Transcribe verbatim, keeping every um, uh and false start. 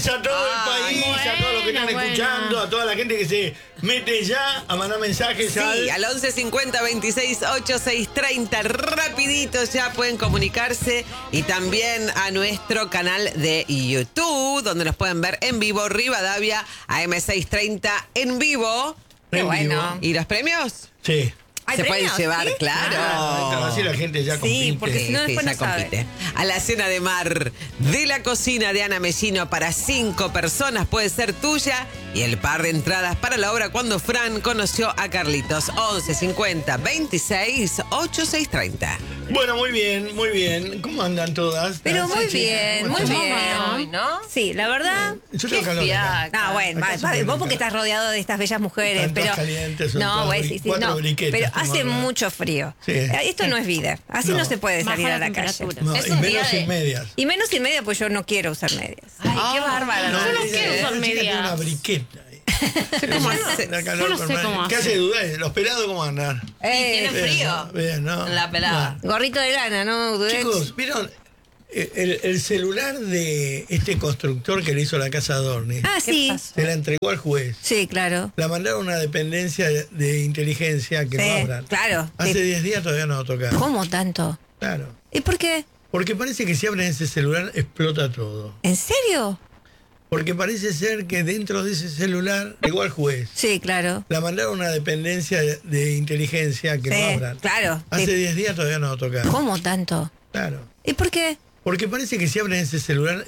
tardes a todo Ay, el país, bueno, a todos los que están bueno. escuchando, a toda la gente que se mete ya a mandar mensajes. Sí, al... al once cincuenta veintiséis ochenta y seis treinta, rapidito ya pueden comunicarse, y también a nuestro canal de YouTube, donde nos pueden ver en vivo, Rivadavia A M seiscientos treinta en vivo. Qué en bueno. vivo. ¿Y los premios? Sí. ¿Hay Se premios? pueden llevar, ¿Sí? claro. Ah, así la gente ya Sí, compite. porque si no, Sí, después ya no sabe. compite. A la cena de mar de la cocina de Ana Mellino para cinco personas puede ser tuya, y el par de entradas para la obra Cuando Fran conoció a Carlitos. once cincuenta veintiséis ochenta y seis treinta. Bueno, muy bien, muy bien. ¿Cómo andan todas? Pero Ah, muy sí, bien, ¿cómo muy están? bien. Hoy, ¿no? Sí, la verdad. Yo Qué tengo calor acá. fiaca. No, bueno, Acá va- se va- puede vos porque brincar. estás rodeado de estas bellas mujeres, Están pero todas calientes, son no, todas güey, bri- sí, sí, cuatro no, briquetas, pero estamos hace hablando. mucho frío. Sí. Eh, Esto no es vida, así no, No. se puede salir Baja a la la calle. temperatura. No, Es y un menos día de- sin medias. Y menos sin media, pues yo no quiero usar medias. Ay, qué bárbara. No, Yo no ella- quiero esa usar chica tiene medias. una briqueta ahí. ¿Cómo Da hace? calor yo no con sé madre. cómo ¿Qué hace. hace dudar? ¿Los pelados cómo andan? Eh, tiene Bien, frío. ¿no? Bien, ¿no? La pelada. Gorrito de lana, ¿no? Durex? Chicos, ¿vieron el, el celular de este constructor que le hizo la casa Dornis? Ah, ¿Qué sí. pasó? Se la entregó al juez. Sí, claro. La mandaron a una dependencia de, de inteligencia que Sí, no abran. claro. Hace Sí. diez días todavía no lo tocaron. ¿Cómo tanto? Claro. ¿Y por qué? Porque parece que si abren ese celular explota todo. ¿En serio? Porque parece ser que dentro de ese celular llegó al juez. Sí, claro. La mandaron a una dependencia de, de inteligencia que Sí, no abran. claro. Hace Sí. diez días todavía no lo tocaron. ¿Cómo tanto? Claro. ¿Y por qué? Porque parece que si abren ese celular